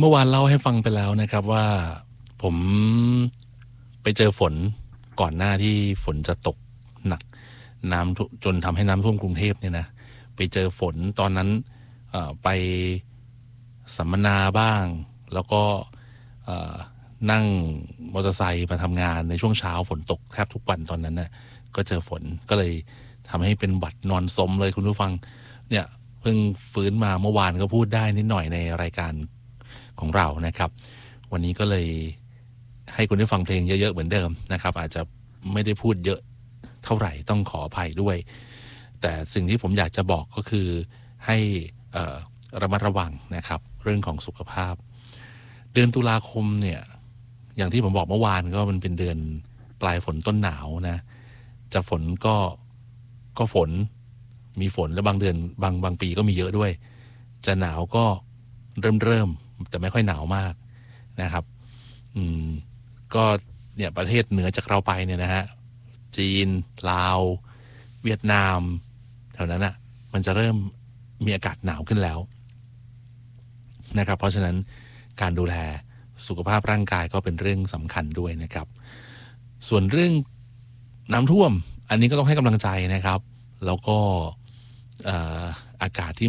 เมื่อวานเล่าให้ฟังไปแล้วนะครับว่าผมไปเจอฝนก่อนหน้าที่ฝนจะตกหนักน้ำจนทำให้น้ำท่วมกรุงเทพเนี่ยนะไปเจอฝนตอนนั้นไปสัมมนาบ้างแล้วก็นั่งมอเตอร์ไซค์มาทำงานในช่วงเช้าฝนตกแทบทุกวันตอนนั้นนะก็เจอฝนก็เลยทำให้เป็นหวัดนอนสมเลยคุณผู้ฟังเนี่ยเพิ่งฟื้นมาเมื่อวานก็พูดได้นิดหน่อยในรายการของเรานะครับวันนี้ก็เลยให้คุณได้ฟังเพลงเยอะๆเหมือนเดิมนะครับอาจจะไม่ได้พูดเยอะเท่าไหร่ต้องขออภัยด้วยแต่สิ่งที่ผมอยากจะบอกก็คือให้ระมัดระวังนะครับเรื่องของสุขภาพเดือนตุลาคมเนี่ยอย่างที่ผมบอกเมื่อวานก็มันเป็นเดือนปลายฝนต้นหนาวนะจะฝนก็ฝนมีฝนและบางเดือนบางปีก็มีเยอะด้วยจะหนาวก็เริ่มแต่ไม่ค่อยหนาวมากนะครับก็เนี่ยประเทศเหนือจากเราไปเนี่ยนะฮะจีนลาวเวียดนามแถวนั้นอ่ะมันจะเริ่มมีอากาศหนาวขึ้นแล้วนะครับเพราะฉะนั้นการดูแลสุขภาพร่างกายก็เป็นเรื่องสำคัญด้วยนะครับส่วนเรื่องน้ำท่วมอันนี้ก็ต้องให้กำลังใจนะครับแล้วก็อากาศที่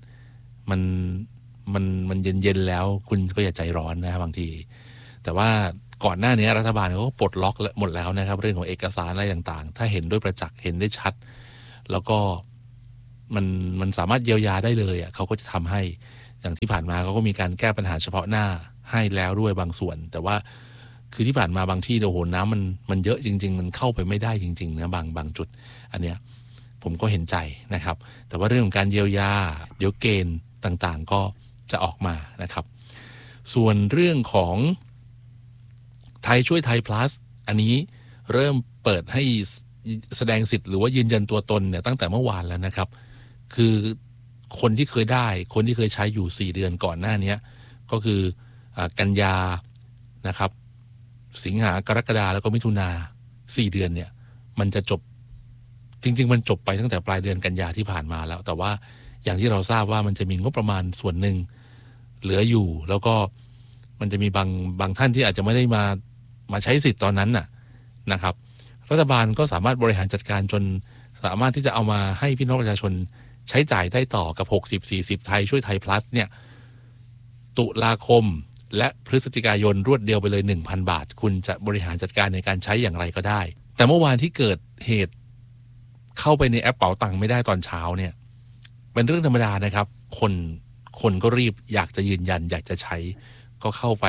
มันเย็นๆแล้วคุณก็อย่าใจร้อนนะบางทีแต่ว่าก่อนหน้านี้รัฐบาลเขาก็ปลดล็อกหมดแล้วนะครับเรื่องของเอกสารอะไรต่างๆถ้าเห็นด้วยประจักษ์เห็นได้ชัดแล้วก็มันสามารถเยียวยาได้เลยอ่ะเขาก็จะทำให้อย่างที่ผ่านมาเขาก็มีการแก้ปัญหาเฉพาะหน้าให้แล้วด้วยบางส่วนแต่ว่าคือที่ผ่านมาบางที่โอ้โหน้ำมันเยอะจริงๆมันเข้าไปไม่ได้จริงๆนะบางจุดอันเนี้ยผมก็เห็นใจนะครับแต่ว่าเรื่องของการเยียวยาเดี๋ยวเกณฑ์ต่างๆก็จะออกมานะครับส่วนเรื่องของไทยช่วยไทย plus อันนี้เริ่มเปิดให้แสดงสิทธิ์หรือว่ายืนยันตัวตนเนี่ยตั้งแต่เมื่อวานแล้วนะครับคือคนที่เคยได้คนที่เคยใช้อยู่4เดือนก่อนหน้านี้ก็คือกันยานะครับสิงหากรกฎาแล้วก็มิถุนา4เดือนเนี่ยมันจะจบจริงๆมันจบไปตั้งแต่ปลายเดือนกันยาที่ผ่านมาแล้วแต่ว่าอย่างที่เราทราบว่ามันจะมีงบประมาณส่วนหนึ่งเหลืออยู่แล้วก็มันจะมีบางท่านที่อาจจะไม่ได้มาใช้สิทธิ์ตอนนั้นนะครับรัฐบาลก็สามารถบริหารจัดการจนสามารถที่จะเอามาให้พี่น้องประชาชนใช้จ่ายได้ต่อกับ60-40ไทยช่วยไทย plus เนี่ยตุลาคมและพฤศจิกายนรวดเดียวไปเลย 1,000 บาทคุณจะบริหารจัดการในการใช้อย่างไรก็ได้แต่เมื่อวานที่เกิดเหตุเข้าไปในแอปเป๋าตังค์ไม่ได้ตอนเช้าเนี่ยเป็นเรื่องธรรมดานะครับคนก็รีบอยากจะยืนยันอยากจะใช้ก็เข้าไป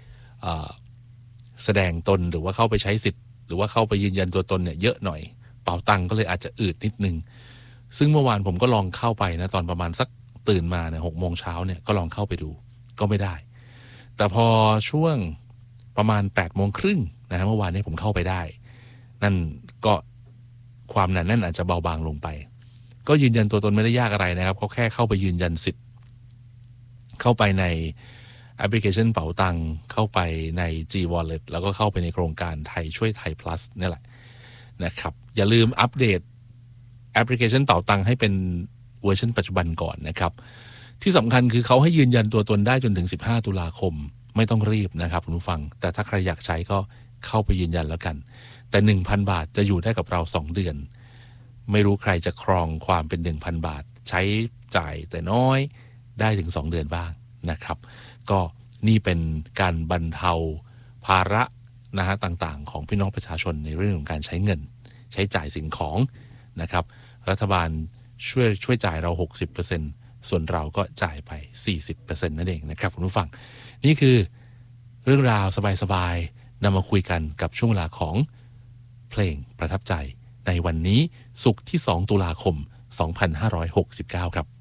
แสดงตนหรือว่าเข้าไปใช้สิทธิ์หรือว่าเข้าไปยืนยันตัวตนเนี่ยเยอะหน่อยเป๋าตังค์ก็เลยอาจจะอืดนิดนึงซึ่งเมื่อวานผมก็ลองเข้าไปนะตอนประมาณสักตื่นมาเนี่ย6 โมงเช้าเนี่ยก็ลองเข้าไปดูก็ไม่ได้แต่พอช่วงประมาณ8 โมงครึ่งนะฮะเมื่อวานนี้ผมเข้าไปได้นั่นก็ความหนาแน่นอาจจะเบาบางลงไปก็ยืนยันตัวตนไม่ได้ยากอะไรนะครับเขาแค่เข้าไปยืนยันสิทธิ์เข้าไปในแอปพลิเคชันเป๋าตังค์เข้าไปใน G Wallet แล้วก็เข้าไปในโครงการไทยช่วยไทย plus นี่แหละนะครับอย่าลืมอัปเดตแอปพลิเคชันเป๋าตังค์ให้เป็นเวอร์ชันปัจจุบันก่อนนะครับที่สำคัญคือเขาให้ยืนยันตัวตนได้จนถึง15 ตุลาคมไม่ต้องรีบนะครับคุณผู้ฟังแต่ถ้าใครอยากใช้ก็เข้าไปยืนยันแล้วกันแต่ 1,000 บาทจะอยู่ได้กับเรา2 เดือนไม่รู้ใครจะครองความเป็น 1,000 บาทใช้จ่ายแต่น้อยได้ถึง2 เดือนบ้างนะครับก็นี่เป็นการบรรเทาภาระนะฮะต่างๆของพี่น้องประชาชนในเรื่องของการใช้เงินใช้จ่ายสิ่งของนะครับรัฐบาลช่วยจ่ายเรา 60% ส่วนเราก็จ่ายไป 40% นั่นเองนะครับคุณผู้ฟังนี่คือเรื่องราวสบายๆนำมาคุยกันกับช่วงเวลาของเพลงประทับใจในวันนี้ศุกร์ที่2 ตุลาคม 2569 ครับ